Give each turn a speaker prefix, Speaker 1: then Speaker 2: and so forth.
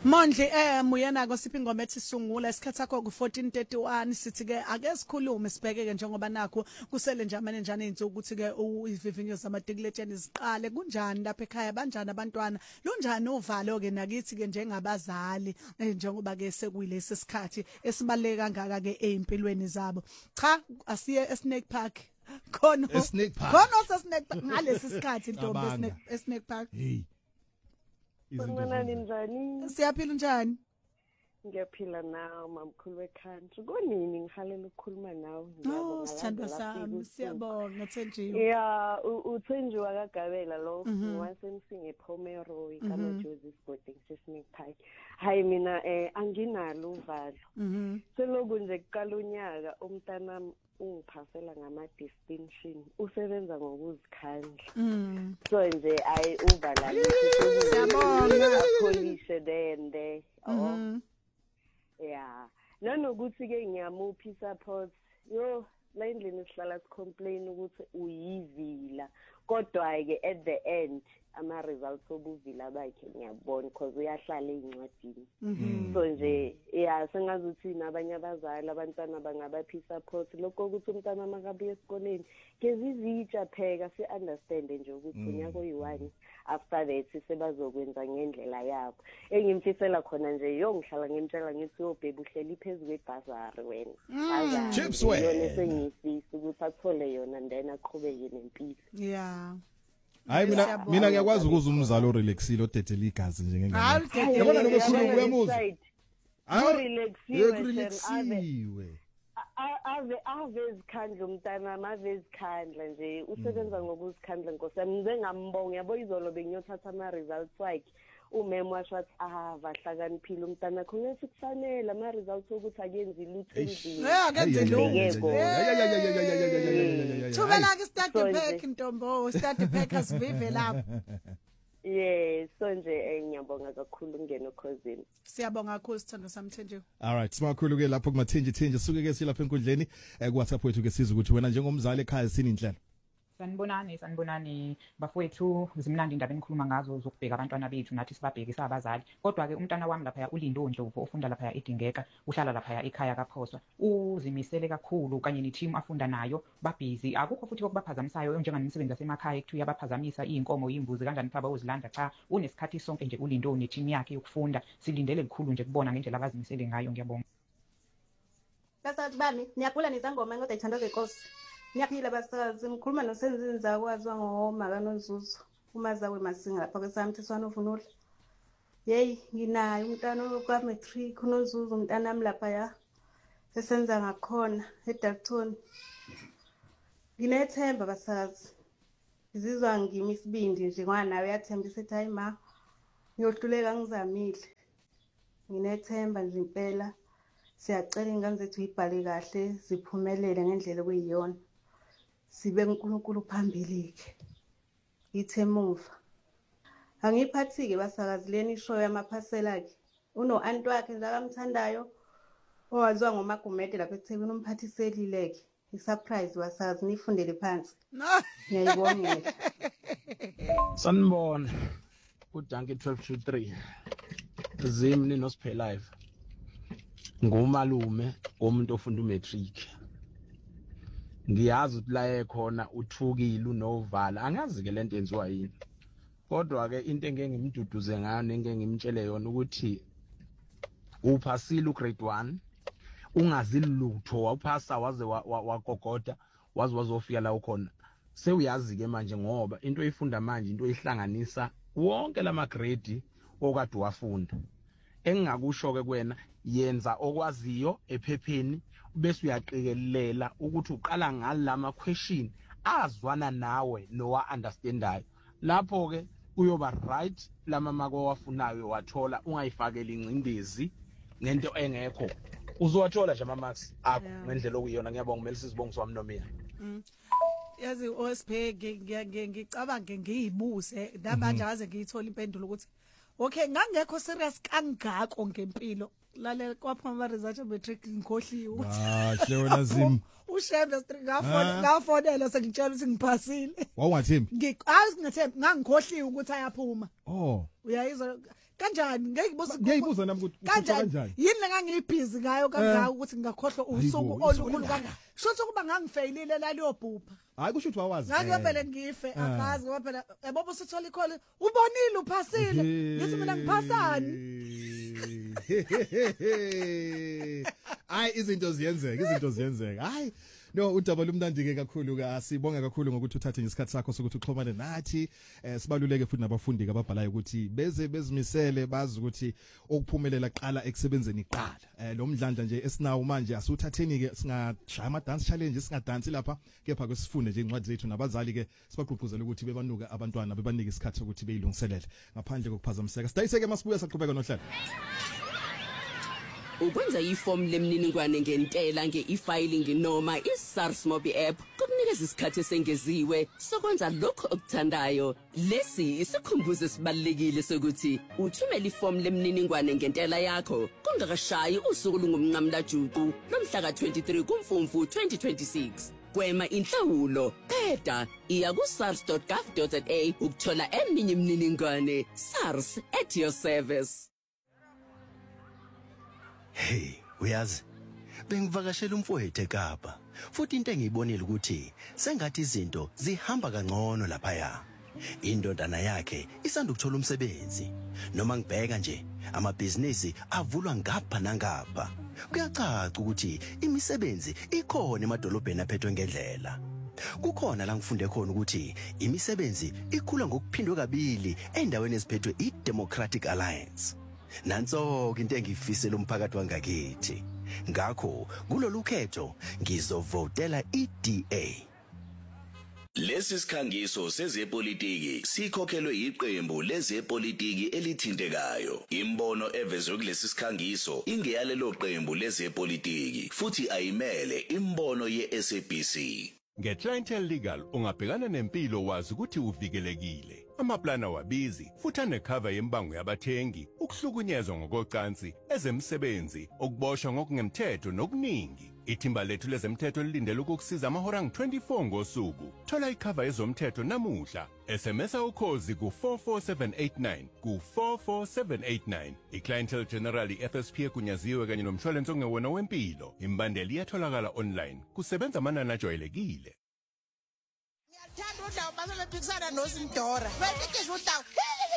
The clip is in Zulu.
Speaker 1: Mondli muyena ko siphi ingoma ethi sungula isikhathi sakho ku1431 sithi ke ake sikhulume sibheke ke njengoba nakho kusele nje amanenjana izinsuku ukuthi ke ivivinyo zamadeclaration ziqale kunjani lapha ekhaya banjani abantwana lunjani uvalo ke nakithi ke njengabazali njengoba ke sekuyilesi sikhathi esibaleke kangaka ke empilweni zabo cha asiye eSnake Park khona
Speaker 2: Snake Park
Speaker 1: ngalesi sikhathi intombi eSnake Park
Speaker 2: hey
Speaker 3: Kunani njani?
Speaker 1: Siyaphila njani?
Speaker 3: Ngiyaphila nawe mamkhulu wekhantri. Konini ngihalela ukukhuluma nawe
Speaker 1: ngiyabonga. Sithandwa sami, siyabonga Thenjiwe.
Speaker 3: Yeah, uThenjiwe akagabela lo wasemsinge Phomero igama Joseph Boarding Snake Park. Hayi mina anginalo uvalo. Seloku nje kuqala unyaka umntana ungiphasela ngama distinction usebenza ngokuzikhandla so nje ayi ubalalisa
Speaker 1: siyabonga
Speaker 3: kholishe dende yeah nanokuthi ke ngiyamuphi support yo la indlela sihlala sicomplain ukuthi uyivila kodwa ke at the end ama results obuvila bakhe ngiyabona because uyahlala ezincwadini so nje yeah sengazuthi nabanye abazali abantwana bangabaphi support lokho ukuthi umntana makabuye esikoleni kezizitsha pheka si understand nje ukuthi unyaka oyi1 after that sebazokwenza ngendlela yabo engimfisela khona nje yongihlala ngimtshela ngithi yobhebe uhleli phezulu kwebhazari wena
Speaker 2: chips
Speaker 3: yona sengifisa ukuthi athole yona then aqhubeke nempilo
Speaker 1: yeah
Speaker 2: hayi mina ngiyakwazi ukuza umzalo relaxile odedela igazi nje ngengane yabona nokukhuluma uyamuzwa
Speaker 3: relaxiwe ave izikhandla umntana ave izikhandla nje usebenza ngokuzikhandla nkosami ngengambonga yabo izolo bengiyothatha ama results wakhe umem washo athi bahlakaniphile umntana akho ngeke kufanele ama results ukuthi akenzi lutho endlini
Speaker 1: akenze lutho thubela ke start pack ntombo start pack asivive lapho
Speaker 3: yes so nje ngiyabonga kakhulu ngene okhosini
Speaker 1: siyabonga kakhulu sithando sami Thenjiwe
Speaker 2: all right simakhulu ke lapho kumathenje suke ke silapha enkundleni ku WhatsApp wethu ke siza ukuthi wena njengomzali ekhaya sini inhlelo
Speaker 4: Sanibonani bafowethu zimnandi indaba enikhuluma ngazo zokubheka abantwana bethu nathi sibabhekisa abazali kodwa ke umntana wami lapha uLindo Ndlovu ofunda lapha eDingeka uhlala lapha ekhaya kaPhoswa uzimisele kakhulu kanye neteam afunda nayo babhizi akukho futhi okubaphazamisayo njenganimisebenzi yasemakhaya ekuthiwa yabaphazamisa inkomo imbuzi kanjani phaba uzilanda cha unesikhathi sonke nje uLindo neteam yakhe yokufunda silindele likhulu nje kubona ngendlela abazimisele ngayo ngiyabonga
Speaker 5: Basathi bami niyakula nizangoma kodwa ithandwa zenkosi Ngiyaphila basazi ngikhuluma noSenzinza kwaziwa ngomaka noZuzu umazawe masinga lapha kwesamthiswana uvunulo hey nginayo umntana kwa matric unoZuzu umntana nami lapha ya sesenza ngakhona eDalton nginethemba basazi izizwa ngimi isibindi nje ngoba nawe yathembisa ethi hayi ma ngiyohluleka ngizamile nginethemba nje impela siyacela ingane zethu ibhale kahle ziphumelele ngendlela okuyiyona sibe uNkulunkulu phambili ke ithemuva angiphathike basakazileni ishow yamaphasela akhe uno anti wakhe njakamthandayo owaziwa ngomagumede lapha eThekwini umphathiselileke isurprise basazi nifundele phansi ngiyayibonga
Speaker 6: sanibona uDunky 1223 zimni noSiphe live ngomalume womuntu ofunda umatric ngiyazi ukuthi la ekhona uthukile unovala angazi ke lento enziwa yini kodwa ke into engeke ngimduduze ngayo nengeke ngimtshele yona ukuthi uphasile ugrade 1 ungazi lutho waphasa waze wagogoda waze wazofika la ukhona sewuyazi ke manje ngoba into oyifunda manje into oyihlanganisa wonke lama grade okade wafunda engingakusho ke kuwena yenza okwaziyo ephepheni bese uyaqikelela ukuthi uqala ngalama question azwana nawe nowa understandayo lapho ke uyoba right lama mako wafunayo wathola ungayifakeli ingcindezi ngento engekho uzowathola nje ama marks akho ngendlela okuyona ngiyabonga kumele sizibonge wami nomina
Speaker 1: yazi oSiphe ngicabanga ngiyibuze namanje aze ngiyithola impendulo ukuthi okay ngangekho serious kangako ngempilo lalela kwaphuma ama results matric ngikhohliwe
Speaker 2: hle wena Zim
Speaker 1: uShembe ngafonela sengitshela ukuthi ngiphasile
Speaker 2: wawungathembi
Speaker 1: ngingathembi ngangikhohliwe ukuthi ayaphuma
Speaker 2: oh
Speaker 1: uyayizwa kanjani ngiyibuza
Speaker 2: ngiyibuza nami ukuthi
Speaker 1: kanjani yini lengangiyibhizi ngayo kangaka ukuthi ngakhohlwa usuku olukhulu kangaka shothi kuba ngangifeyilile la liyobhupha
Speaker 2: hayi kusho ukuthi wawazi
Speaker 1: ngiyovele ngife akazi ngoba phela ebobo usithola ikhole ubonile uphasile ngithi mina ngiphasani
Speaker 2: hayi izinto ziyenzeka hayi no udaba lumnandi ke kakhulu ka sibonga kakhulu ngokuthi uthathe ngesikhathi sakho sokuthi uxhomane nathi sibaluleke futhi nabafundi ababhalayo ukuthi bezimisele bazi ukuthi okuphumelela qala ekusebenzeni iqala lo mdlandla nje esinawo manje asuthatheni ke singashaya ama dance challenge singadansi lapha kepha kwesifunde nje incwadi zethu nabazali ke sibagqugquzela ukuthi bebanuka abantwana bebanike isikhathi sokuthi beyilungiselele ngaphandle kokuphazamiseka sidayiseke masibuya saqhubeka nohlelo
Speaker 7: Ukwenza iform lemniningwane ngentela nge-e-filing noma i-SARS Mobile app kukunikeza isikhathi esengeziwe sokwenza lokho okuthandayo. Lesi isikhumbuzo esibalekile sokuthi uthumela iform lemniningwane ngentela yakho kungakashayi usuku lungumnqamla juqu lomhla ka-23 kuMfumfu 2026. Gwema inhlawulo qeda iya ku-sars.gov.za ukuthola eminye imininingwane. SARS at your service.
Speaker 8: Hey, uyazi bengivakashela umfowethu eKapa futhi into engiyibonile ukuthi sengathi izinto zihamba kangcono lapha. Indodana yakhe isanda ukuthola umsebenzi noma ngibheka nje amabhizinisi avulwa ngapha nangapha. Kuyacaca ukuthi imisebenzi ikhona emadolobheni aphethwe ngendlela. Kukhona la ngifunde khona ukuthi imisebenzi ikhula ngokuphindwe kabili endaweni eziphethwe iDemocratic Alliance. Nanso into engifisela umphakathi wangakithi. Ngakho kulolu khetho ngizovotela iDA.
Speaker 9: Lesi sikhangiso sezepolitiki sikhokhelwe iqembu lezepolitiki elithintekayo. Imbono evezwe kulesi sikhangiso ingeyalelo qembu lezepolitiki futhi ayimele imbono yeSABC.
Speaker 10: Nge-Clientele Legal ungabhekana nempilo wazi ukuthi uvikelekile. Amaplana wabizi futhi anecover yembango yabathengi, ukuhlukunyezwa ngokocansi, ezemsebenzi, ukuboshwa ngokungemthetho nokuningi. Ithimba lethu lezemthetho lilindele ukukusiza amahora ngu-24 ngosuku. Thola icover yezomthetho namuhla. SMS ukhozi ku44789 ku44789. iClientele General FSP egunyaziwe kanye nomshwalense ongewona wempilo. Imbandela iyatholakala online. Kusebenza amanani ajwayelekile.
Speaker 11: Ngiyalthanda udaba base bephikisana noSindora. Bethikisha udaba.